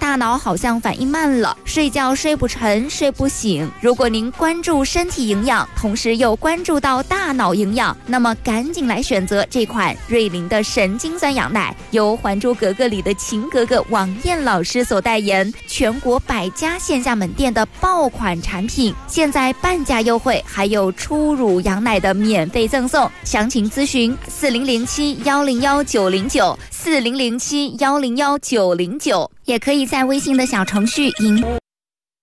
大脑好像反应慢了，睡觉睡不沉，睡不醒。如果您关注身体营养，同时又关注到大脑营养，那么赶紧来选择这款瑞麟的神经酸羊奶，由《还珠格格》里的秦格格王艳老师所代言，全国100家线下门店的爆款产品，现在半价优惠，还有初乳羊奶的免费赠送。详情咨询4007101909，4007101909，也可以在微信的小程序赢。